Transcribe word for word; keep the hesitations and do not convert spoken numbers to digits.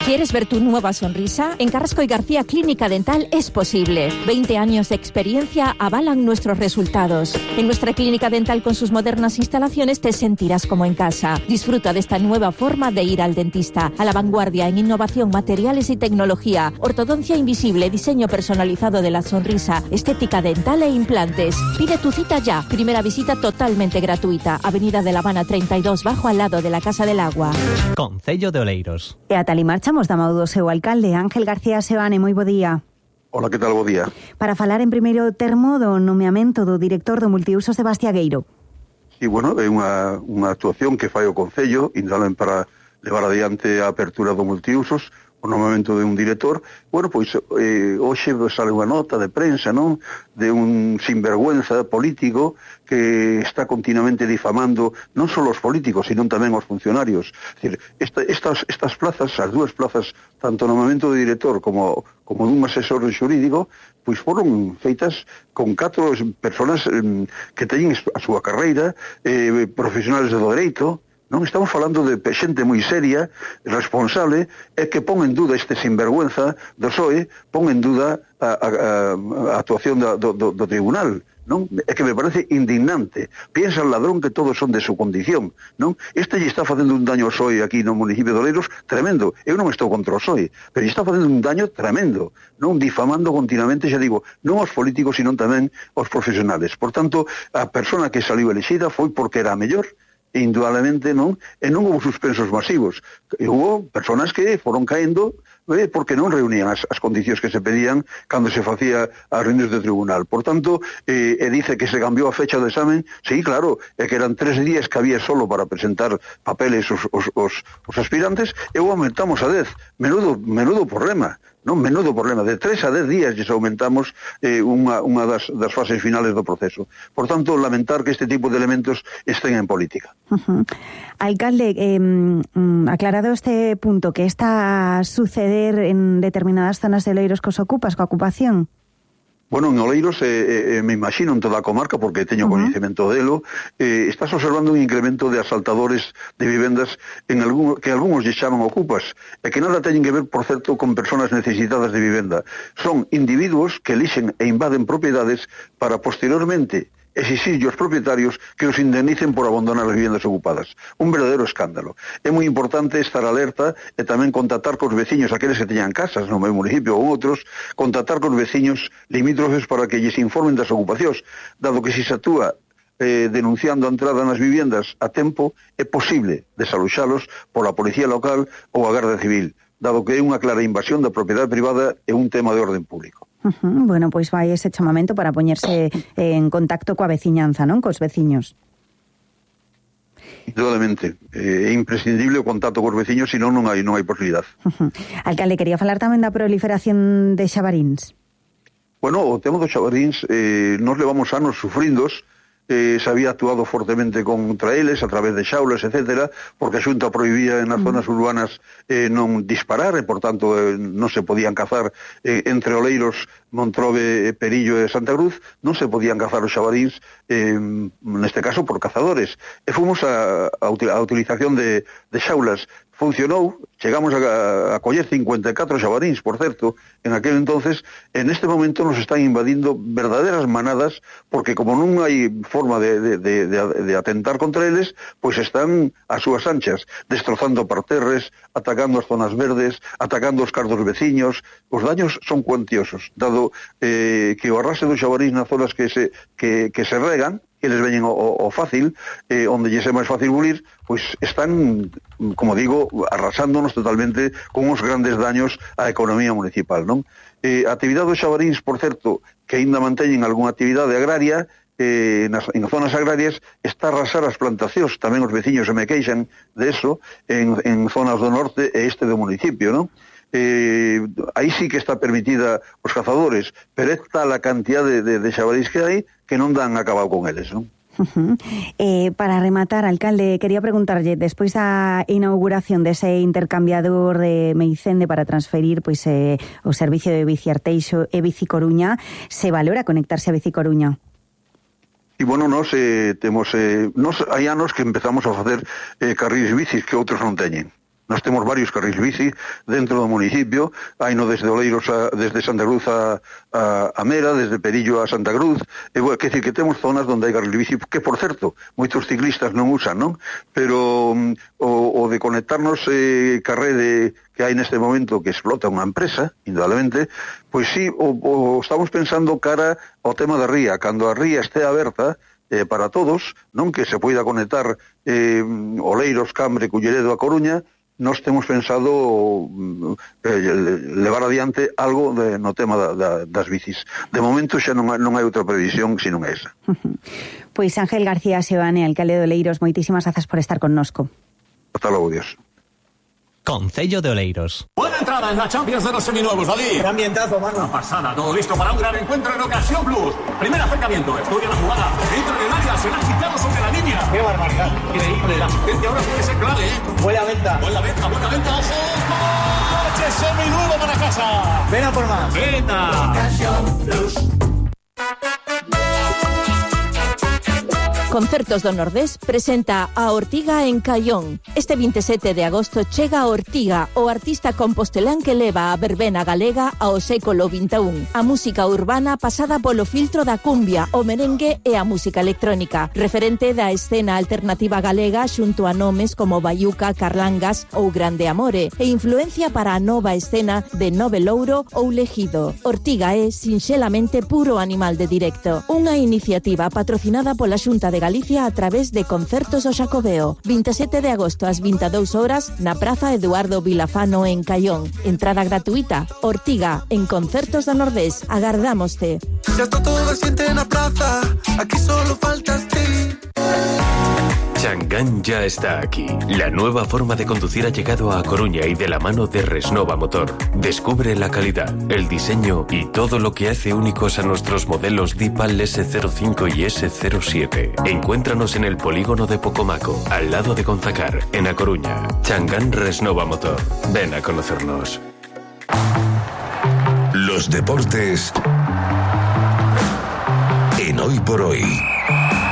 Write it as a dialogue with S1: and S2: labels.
S1: ¿Quieres ver tu nueva sonrisa? En Carrasco y García Clínica Dental es posible. veinte años de experiencia avalan nuestros resultados. En nuestra clínica dental con sus modernas instalaciones te sentirás como en casa. Disfruta de esta nueva forma de ir al dentista. A la vanguardia en innovación, materiales y tecnología. Ortodoncia invisible, diseño personalizado de la sonrisa, estética dental e implantes. Pide tu cita ya. Primera visita totalmente gratuita. Avenida de La Habana treinta y dos, bajo al lado de la Casa del Agua.
S2: Concello de Oleiros.
S3: E a tal e marchamos da mão do seu alcalde, Ángel García Seoane. Moi bo día.
S4: Hola, que tal? Bo día.
S3: Para falar en primeiro termo do nomeamento do director do Multiusos de Bastiagueiro.
S4: E, bueno, é unha, unha actuación que fai o Concello, indalen para levar adiante a apertura do Multiusos, o nomeamento de un director. Bueno, pois, eh, hoxe sale unha nota de prensa, non? De un sinvergüenza político que está continuamente difamando non só os políticos, sino tamén os funcionarios. Es decir, esta, estas, estas plazas, as dúas plazas, tanto o nomeamento de director como, como dun asesor xurídico, pois foron feitas con catro persoas eh, que teñen a súa carreira, eh, profesionales do dereito. Non estamos falando de xente moi seria, responsable, e que pon en duda este sinvergüenza do P S O E, pon en duda a, a, a actuación da, do, do, do tribunal, non? É que me parece indignante. Piensa el ladrón que todos son de su condición, non? Este lle está facendo un daño ao P S O E aquí no municipio de Oleiros tremendo. Eu non estou contra o P S O E, pero lle está facendo un daño tremendo, non? Difamando continuamente, xa digo, non aos políticos, sino tamén aos profesionales. Por tanto, a persona que saliu elexida foi porque era a mellor, indudablemente non, e non houve suspensos masivos. E houve personas que foron caendo eh, porque non reunían as, as condicións que se pedían cando se facía as reunións do tribunal. Por tanto, eh, e dice que se cambiou a fecha do examen. Sí, claro, é que eran tres días que había solo para presentar papeles os, os, os, os aspirantes, e o aumentamos a dez. Menudo, menudo problema. Non, menudo problema. De tres a dez días lles aumentamos eh, unha, unha das, das fases finales do proceso. Por tanto, lamentar que este tipo de elementos estén en política.
S3: Uh-huh. Alcalde, eh, aclarado este punto, que está a suceder en determinadas zonas de Oleiros cos ocupas, coa ocupación?
S4: Bueno, en Oleiros, eh, eh, me imagino en toda a comarca, porque teño uh-huh. coñecemento delo, eh, estás observando un incremento de asaltadores de vivendas en algún, que algúns lle chaman ocupas, e que nada teñen que ver, por certo, con personas necesitadas de vivenda. Son individuos que elixen e invaden propiedades para posteriormente exixir aos propietarios que os indemnicen por abandonar as vivendas ocupadas. Un verdadeiro escándalo. É moi importante estar alerta e tamén contactar cos veciños, aqueles que teñan casas no meu municipio ou outros, contactar cos veciños limítrofes para que lles informen das ocupacións, dado que se se actúa eh, denunciando a entrada nas vivendas a tempo, é posible desaloxalos pola policía local ou a Garda Civil, dado que é unha clara invasión da propiedade privada e un tema de orden público.
S3: Uh-huh. Bueno, pois vai ese chamamento para poñerse en contacto coa veciñanza, non? Cos veciños.
S4: Indudablemente. É imprescindible o contacto cos veciños, senón non hai, non hai posibilidade.
S3: Uh-huh. Alcalde, quería falar tamén da proliferación de xabaríns.
S4: Bueno, o tema dos xabaríns, eh, nos levamos anos sufrindos. Eh, se había actuado fortemente contra eles a través de xaulas, etcétera, porque a Xunta prohibía en as zonas urbanas eh, non disparar, e por tanto eh, non se podían cazar eh, entre Oleiros, Montrobe, Perillo e Santa Cruz, non se podían cazar os xabaríns, eh, neste caso por cazadores, e fomos a, a, a utilización de, de xaulas. Funcionou, chegamos a, a coller cincuenta e catro xabaríns, por certo, en aquel entonces. En este momento nos están invadindo verdaderas manadas, porque como non hai forma de, de, de, de atentar contra eles, pois están ás súas anchas, destrozando parterres, atacando as zonas verdes, atacando os cardos veciños. Os daños son cuantiosos, dado eh, que o arrase dos xabaríns nas zonas que se, que, que se regan, que les veñen o, o fácil, eh, onde lles é máis fácil bulir, pois están, como digo, arrasándonos totalmente con uns grandes daños á economía municipal, non? Eh, a actividade dos xabaríns, por certo, que aínda manteñen algunha actividade agraria, eh, nas, en zonas agrarias, está a arrasar as plantacións. Tamén os veciños se me queixan de eso, en, en zonas do norte e este do municipio, non? Eh, aí sí que está permitida os cazadores, pero é tal a cantidad de, de, de xabarís que hai que non dan acabado con eles, non?
S3: Uh-huh. Eh, para rematar, alcalde, quería preguntarlle, despois da inauguración dese intercambiador de Meicende para transferir pois eh, o servicio de Bici Arteixo e Bici Coruña, se valora conectarse a Bici Coruña?
S4: E, bueno, nos eh, temos eh, nos hai anos que empezamos a facer eh, carrís bicis que outros non teñen. Nós temos varios carrils bici dentro do municipio, hai no desde Oleiros a, desde Santa Cruz a, a, a Mera, desde Perillo a Santa Cruz, e bueno, que decir que temos zonas onde hai carril bici, que por certo, moitos ciclistas non usan, non? Pero um, o, o de conectarnos eh, carré de, que hai neste momento que explota unha empresa, indudablemente, pois sí, o, o estamos pensando cara ao tema da ría, cando a ría este aberta, eh, para todos, non que se poida conectar eh, Oleiros, Cambre, Culleredo a Coruña, nós temos pensado eh, levar adiante algo de, no tema da, da, das bicis. De momento xa non, non hai outra previsión senón esa.
S3: Pois Ángel García Seoane, alcalde de Oleiros, moitísimas grazas por estar connosco.
S4: Hasta logo, Dios.
S2: Concello de Oleiros.
S5: Buena entrada en la Champions de los seminuevos, David.
S6: Qué ambientazo, mano.
S5: Una pasada, todo listo para un gran encuentro en Ocasión Plus. Primer acercamiento, estudia la jugada. Entra en el área, se la ha quitado sobre la línea.
S6: Qué barbaridad.
S5: Increíble, la asistencia ahora puede ser clave, ¿eh?
S6: Buena venta.
S5: Buena venta, buena venta, ojo. ¡Coche seminuevo para casa!
S6: Ven a por más.
S5: ¡Venta!
S6: Ocasión Plus.
S1: Concertos do Nordés presenta a Ortiga en Caión. Este vinte e sete de agosto chega a Ortiga, o artista compostelán que leva a verbena galega ao século vinte e un. A música urbana pasada polo filtro da cumbia, o merengue e a música electrónica. Referente da escena alternativa galega xunto a nomes como Baiuca, Carlangas ou Grande Amore, e influencia para a nova escena de Nove Louro ou Legido. Ortiga é, sinxelamente, puro animal de directo. Unha iniciativa patrocinada pola Xunta de Galicia a través de Concertos do Xacobeo. vinte e sete de agosto ás vinte e dúas horas na Praza Eduardo Vilafano en Caión. Entrada gratuita. Ortiga en Concertos do Nordés. Agardámoste.
S7: Ya está todo asiente en la plaza. Aquí solo faltas ti.
S8: Changán ya está aquí. La nueva forma de conducir ha llegado a Coruña y de la mano de Resnova Motor. Descubre la calidad, el diseño y todo lo que hace únicos a nuestros modelos Dipal ese cero cinco y ese cero siete. Encuéntranos en el polígono de Pocomaco, al lado de Gonzacar, en A Coruña. Changán Resnova Motor. Ven a conocernos.
S9: Los deportes en Hoy por Hoy.